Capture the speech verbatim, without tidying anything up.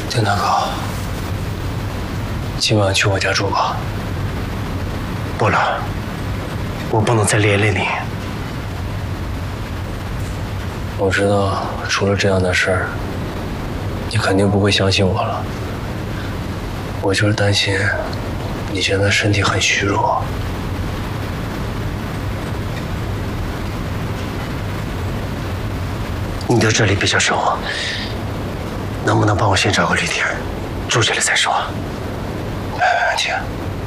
丁大哥，今晚去我家住吧。 不了，我不能再连累你。 我知道出了这样的事儿，你肯定不会相信我了。我就是担心你现在身体很虚弱。 你对这里比较熟，能不能帮我先找个旅店住下来再说？ 没问题。